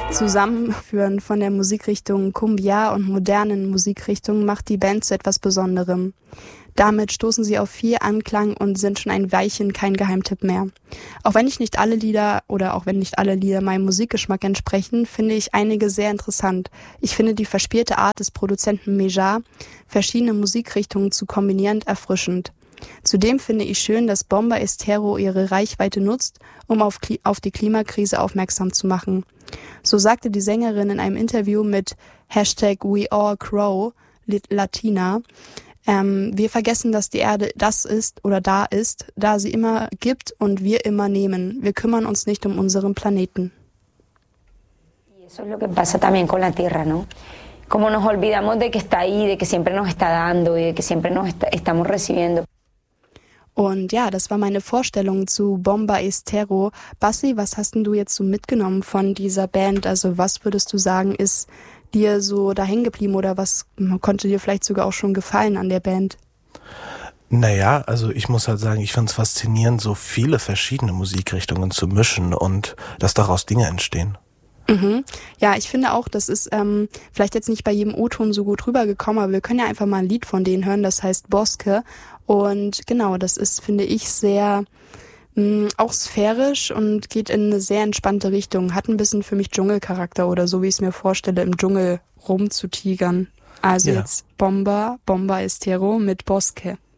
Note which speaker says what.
Speaker 1: Zusammenführen von der Musikrichtung Cumbia und modernen Musikrichtungen macht die Band zu etwas Besonderem. Damit stoßen sie auf viel Anklang und sind schon ein Weilchen kein Geheimtipp mehr. Auch wenn nicht alle Lieder meinem Musikgeschmack entsprechen, finde ich einige sehr interessant. Ich finde die verspielte Art des Produzenten Meja, verschiedene Musikrichtungen zu kombinieren, erfrischend. Zudem finde ich schön, dass Bomba Estero ihre Reichweite nutzt, um auf die Klimakrise aufmerksam zu machen. So sagte die Sängerin in einem Interview mit #WeAllCrow_Latina, wir vergessen, dass die Erde das ist oder da ist, da sie immer gibt und wir immer nehmen. Wir kümmern uns nicht um unseren Planeten.
Speaker 2: Y eso es lo que pasa también con la Tierra, ¿no? Como nos olvidamos de que está ahí, de que siempre nos está dando y de que siempre estamos recibiendo.
Speaker 1: Und ja, das war meine Vorstellung zu Bomba Estero. Bassi, was hast denn du jetzt so mitgenommen von dieser Band? Also was würdest du sagen, ist dir so da hängen geblieben oder was konnte dir vielleicht sogar auch schon gefallen an der Band?
Speaker 3: Naja, also ich muss halt sagen, ich find's faszinierend, so viele verschiedene Musikrichtungen zu mischen und dass daraus Dinge entstehen.
Speaker 1: Mhm. Ja, ich finde auch, das ist vielleicht jetzt nicht bei jedem O-Ton so gut rübergekommen, aber wir können ja einfach mal ein Lied von denen hören, das heißt Bosque. Und genau, das ist, finde ich, sehr auch sphärisch und geht in eine sehr entspannte Richtung. Hat ein bisschen für mich Dschungelcharakter oder so, wie ich es mir vorstelle, im Dschungel rumzutigern. Also ja. Jetzt Bomba Estero mit Bosque.